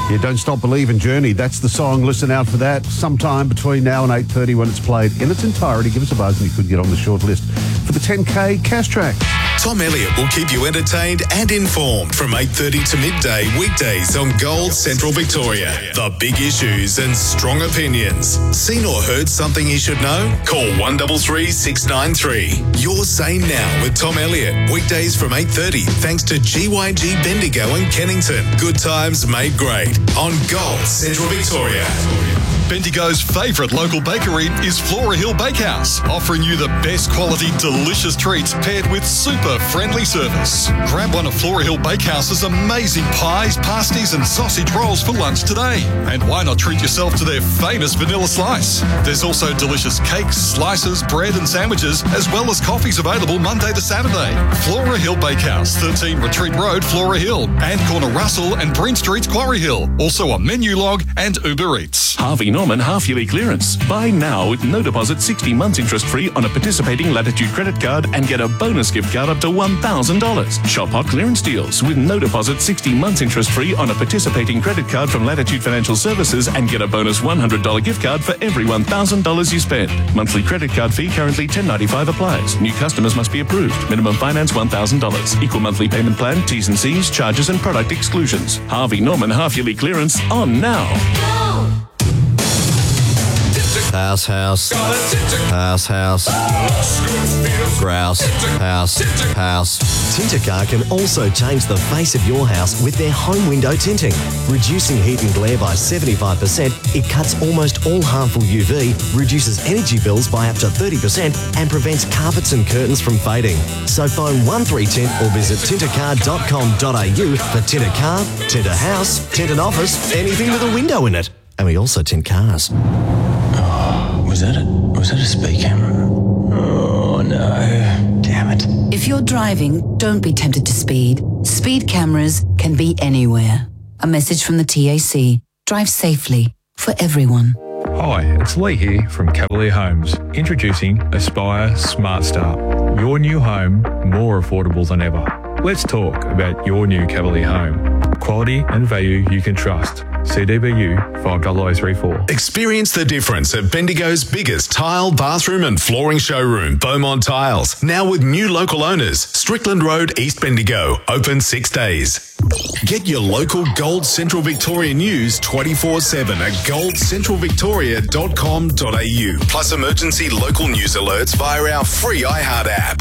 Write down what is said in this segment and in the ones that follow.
Yeah, Don't Stop Believin' Journey. That's the song. Listen out for that sometime between now and 8:30 when it's played in its entirety. Give us a buzz and you could get on the short list for the 10K Cash Track. Tom Elliott will keep you entertained and informed from 8:30 to midday weekdays on Gold Central Victoria. The big issues and strong opinions. Seen or heard something you should know? Call 133 693. Your Say Now with Tom Elliott. Weekdays from 8:30 thanks to GYG Bendigo and Kennington. Good times made great on Gold Central Victoria. Bendigo's favourite local bakery is Flora Hill Bakehouse, offering you the best quality, delicious treats paired with super friendly service. Grab one of Flora Hill Bakehouse's amazing pies, pasties and sausage rolls for lunch today. And why not treat yourself to their famous vanilla slice? There's also delicious cakes, slices, bread and sandwiches, as well as coffees available Monday to Saturday. Flora Hill Bakehouse, 13 Retreat Road, Flora Hill, and Corner Russell and Bryn Street, Quarry Hill. Also on Menulog and Uber Eats. Harvey Norman half-yearly clearance. Buy now with no deposit, 60 months interest-free on a participating Latitude credit card and get a bonus gift card up to $1,000. Shop hot clearance deals with no deposit, 60 months interest-free on a participating credit card from Latitude Financial Services and get a bonus $100 gift card for every $1,000 you spend. Monthly credit card fee currently $10.95 applies. New customers must be approved. Minimum finance $1,000. Equal monthly payment plan, T's and C's, charges and product exclusions. Harvey Norman half-yearly clearance on now. House, house, house, house, grouse, house, house. Tintercar can also change the face of your house with their home window tinting. Reducing heat and glare by 75%, it cuts almost all harmful UV, reduces energy bills by up to 30% and prevents carpets and curtains from fading. So phone 13Tint or visit tintercar.com.au for tint a car, tint a house, tint an office, anything with a window in it. And we also tint cars. Was that a speed camera? Oh, no. Damn it. If you're driving, don't be tempted to speed. Speed cameras can be anywhere. A message from the TAC. Drive safely for everyone. Hi, it's Lee here from Cavalier Homes, introducing Aspire Smart Start. Your new home, more affordable than ever. Let's talk about your new Cavalier home. Quality and value you can trust. CDBU 50034. Experience the difference at Bendigo's biggest tile, bathroom and flooring showroom, Beaumont Tiles. Now with new local owners, Strickland Road, East Bendigo, open 6 days. Get your local Gold Central Victoria news 24/7 at goldcentralvictoria.com.au. Plus emergency local news alerts via our free iHeart app.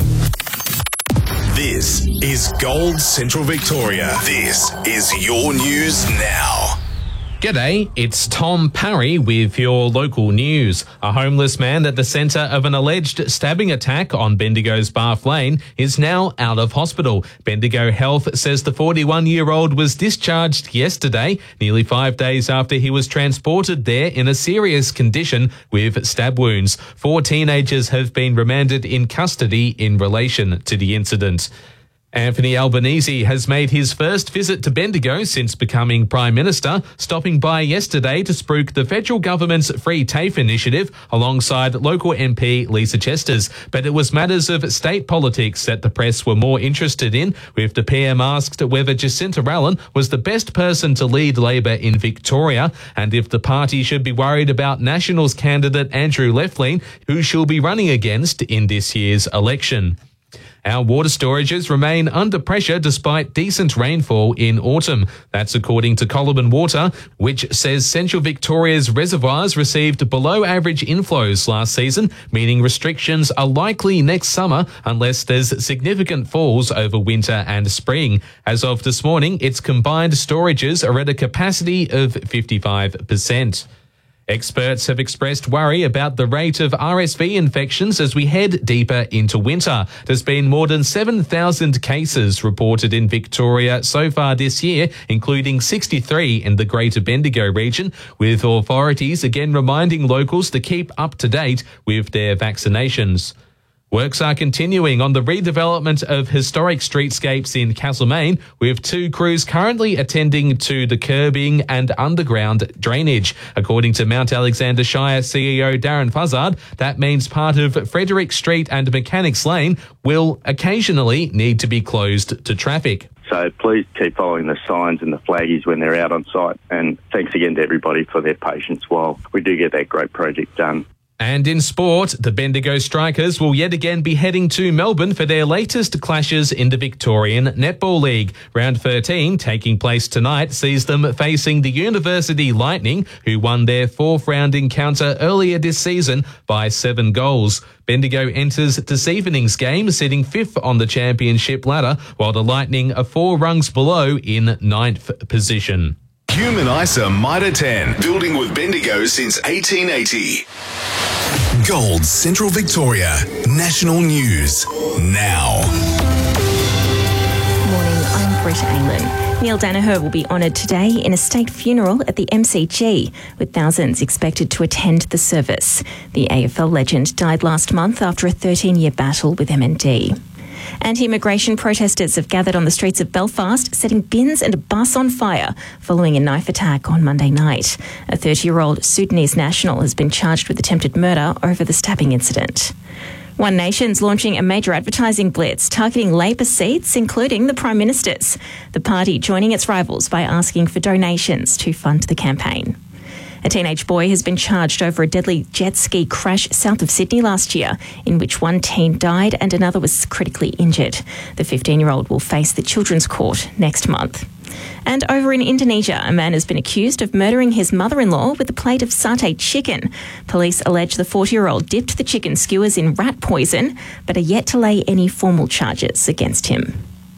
This is Gold Central Victoria. This is your news now. G'day, it's Tom Parry with your local news. A homeless man at the centre of an alleged stabbing attack on Bendigo's Bath Lane is now out of hospital. Bendigo Health says the 41-year-old was discharged yesterday, nearly 5 days after he was transported there in a serious condition with stab wounds. 4 teenagers have been remanded in custody in relation to the incident. Anthony Albanese has made his first visit to Bendigo since becoming Prime Minister, stopping by yesterday to spruik the federal government's Free TAFE initiative alongside local MP Lisa Chesters. But it was matters of state politics that the press were more interested in, with the PM asked whether Jacinta Allan was the best person to lead Labor in Victoria and if the party should be worried about Nationals candidate Andrew Leflin, who she'll be running against in this year's election. Our water storages remain under pressure despite decent rainfall in autumn. That's according to Coloban Water, which says Central Victoria's reservoirs received below average inflows last season, meaning restrictions are likely next summer unless there's significant falls over winter and spring. As of this morning, its combined storages are at a capacity of 55%. Experts have expressed worry about the rate of RSV infections as we head deeper into winter. There's been more than 7,000 cases reported in Victoria so far this year, including 63 in the Greater Bendigo region, with authorities again reminding locals to keep up to date with their vaccinations. Works are continuing on the redevelopment of historic streetscapes in Castlemaine, with 2 crews currently attending to the curbing and underground drainage. According to Mount Alexander Shire CEO Darren Fuzzard, that means part of Frederick Street and Mechanics Lane will occasionally need to be closed to traffic. So please keep following the signs and the flaggies when they're out on site. And thanks again to everybody for their patience while we do get that great project done. And in sport, the Bendigo Strikers will yet again be heading to Melbourne for their latest clashes in the Victorian Netball League. Round 13, taking place tonight, sees them facing the University Lightning, who won their fourth round encounter earlier this season by 7 goals. Bendigo enters this evening's game, sitting 5th on the championship ladder, while the Lightning are 4 rungs below in 9th position. Human ISA Mitre 10, building with Bendigo since 1880. Gold Central Victoria, national news now. Morning, I'm Britta Aylan. Neil Danaher will be honoured today in a state funeral at the MCG, with thousands expected to attend the service. The AFL legend died last month after a 13-year battle with MND. Anti-immigration protesters have gathered on the streets of Belfast, setting bins and a bus on fire following a knife attack on Monday night. A 30-year-old Sudanese national has been charged with attempted murder over the stabbing incident. One Nation's launching a major advertising blitz targeting Labor seats, including the Prime Minister's. The party joining its rivals by asking for donations to fund the campaign. A teenage boy has been charged over a deadly jet ski crash south of Sydney last year, in which one teen died and another was critically injured. The 15-year-old will face the Children's Court next month. And over in Indonesia, a man has been accused of murdering his mother-in-law with a plate of satay chicken. Police allege the 40-year-old dipped the chicken skewers in rat poison, but are yet to lay any formal charges against him.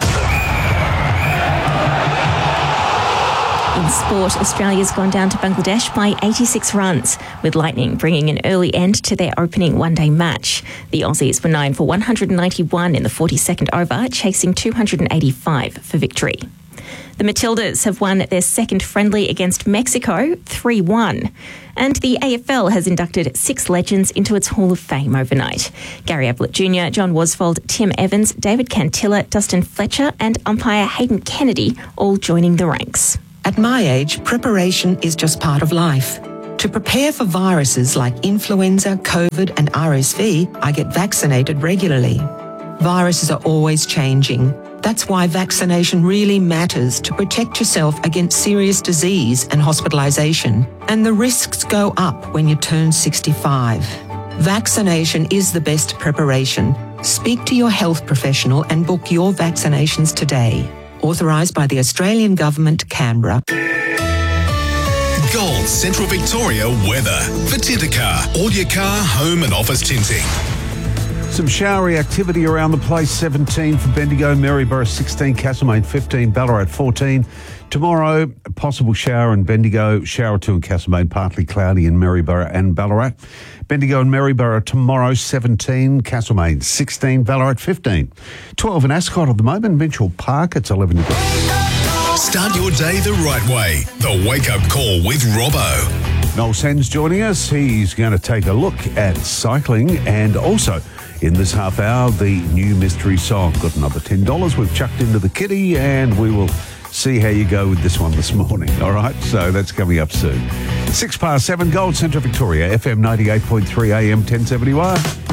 In sport, Australia's gone down to Bangladesh by 86 runs, with Lightning bringing an early end to their opening one-day match. The Aussies were 9 for 191 in the 42nd over, chasing 285 for victory. The Matildas have won their second friendly against Mexico, 3-1. And the AFL has inducted 6 legends into its Hall of Fame overnight. Gary Ablett Jr., John Worsfold, Tim Evans, David Cantilla, Dustin Fletcher and umpire Hayden Kennedy all joining the ranks. At my age, preparation is just part of life. To prepare for viruses like influenza, COVID and RSV, I get vaccinated regularly. Viruses are always changing. That's why vaccination really matters to protect yourself against serious disease and hospitalisation. And the risks go up when you turn 65. Vaccination is the best preparation. Speak to your health professional and book your vaccinations today. Authorised by the Australian Government, Canberra. Gold Central Victoria weather for Tintercar. All your car, home and office tinting. Some showery activity around the place. 17 for Bendigo, Maryborough 16, Castlemaine 15, Ballarat 14. Tomorrow, a possible shower in Bendigo, shower 2 in Castlemaine, partly cloudy in Maryborough and Ballarat. Bendigo and Maryborough tomorrow 17, Castlemaine 16, Ballarat 15. 12 in Ascot at the moment, Mitchell Park, it's 11 degrees. Start your day the right way. The Wake Up Call with Robbo. Noel Sens joining us. He's going to take a look at cycling and also in this half hour, the new mystery song. Got another $10 we've chucked into the kitty and we will see how you go with this one this morning. All right, so that's coming up soon. 7:06, Gold Central Victoria, FM 98.3 AM 1070 wire.